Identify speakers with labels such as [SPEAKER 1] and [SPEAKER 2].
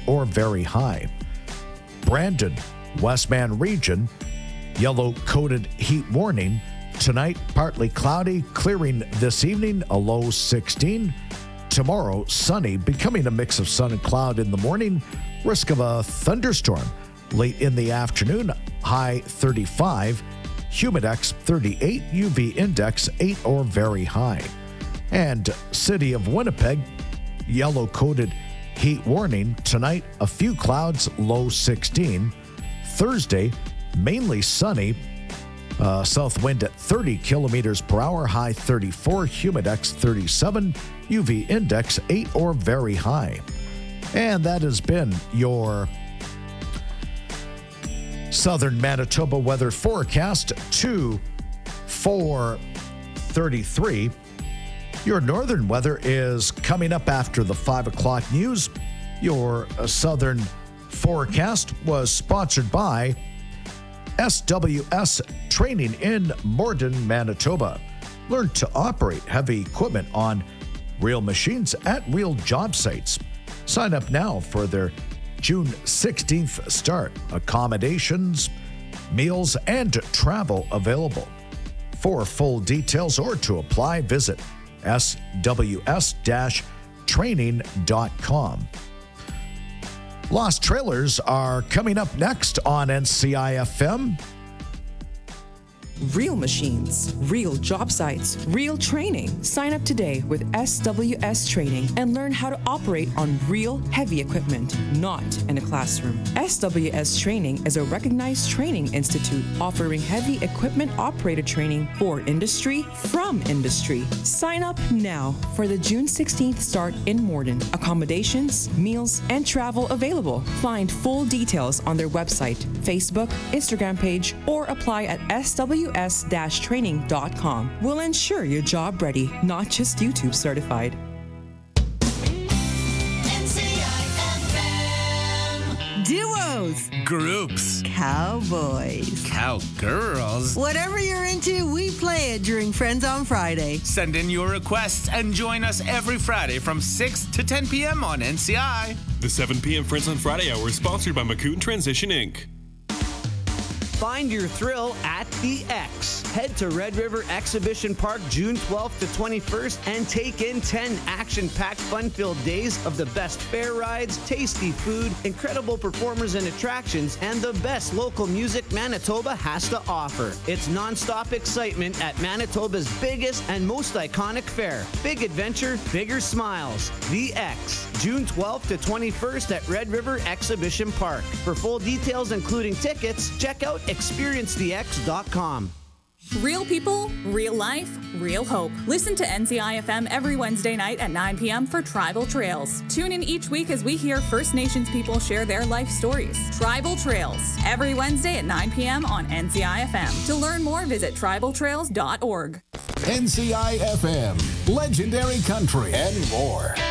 [SPEAKER 1] or very high. Brandon, Westman region, yellow coated heat warning. Tonight, partly cloudy, clearing this evening, a low 16. Tomorrow, sunny, becoming a mix of sun and cloud in the morning. Risk of a thunderstorm late in the afternoon, high 35. Humidex 38, UV index 8 or very high. And City of Winnipeg, yellow coated heat warning. Tonight, a few clouds, low 16. Thursday, mainly sunny. South wind at 30 kilometers per hour, high 34, humidex 37, UV index 8 or very high. And that has been your southern Manitoba weather forecast to 4:33. Your northern weather is coming up after the 5 o'clock news. Your southern forecast was sponsored by SWS Training in Morden, Manitoba. Learn to operate heavy equipment on real machines at real job sites. Sign up now for their June 16th start. Accommodations, meals, and travel available. For full details or to apply, visit sws-training.com. Lost Trailers are coming up next on NCIFM.
[SPEAKER 2] Real machines, real job sites, real training. Sign up today with SWS Training and learn how to operate on real heavy equipment, not in a classroom. SWS Training is a recognized training institute offering heavy equipment operator training for industry from industry. Sign up now for the June 16th start in Morden. Accommodations, meals, and travel available. Find full details on their website, Facebook, Instagram page, or apply at sws-training.com. We'll ensure you're job ready, not just YouTube certified.
[SPEAKER 3] Duos,
[SPEAKER 4] Groups,
[SPEAKER 3] cowboys,
[SPEAKER 4] cowgirls.
[SPEAKER 3] whatever you're into, we play it during Friends on Friday.
[SPEAKER 4] Send in your requests and join us every Friday from 6 to 10 p.m. on NCI.
[SPEAKER 5] The 7 p.m. Friends on Friday hour is sponsored by McCoon Transition Inc.
[SPEAKER 6] Find your thrill at the X. Head to Red River Exhibition Park June 12th to 21st and take in 10 action-packed, fun-filled days of the best fair rides, tasty food, incredible performers and attractions, and the best local music Manitoba has to offer. It's non-stop excitement at Manitoba's biggest and most iconic fair. Big adventure, bigger smiles. The X, June 12th to 21st at Red River Exhibition Park. For full details, including tickets, check out experiencethex.com.
[SPEAKER 7] Real people, real life, real hope. Listen to NCIFM every Wednesday night at 9 p.m. for Tribal Trails. Tune in each week as we hear First Nations people share their life stories. Tribal Trails, every Wednesday at 9 p.m. on NCIFM. To learn more, visit tribaltrails.org.
[SPEAKER 8] NCIFM, legendary country, and more.